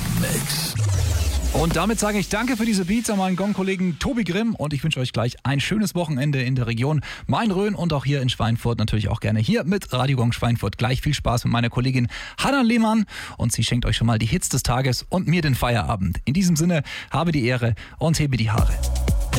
Mix. Und damit sage ich danke für diese Beats an meinen Gong-Kollegen Tobi Grimm und ich wünsche euch gleich ein schönes Wochenende in der Region Main-Rhön und auch hier in Schweinfurt natürlich auch gerne hier mit Radio Gong Schweinfurt. Gleich viel Spaß mit meiner Kollegin Hanna Lehmann und sie schenkt euch schon mal die Hits des Tages und mir den Feierabend. In diesem Sinne, habe die Ehre und hebe die Haare.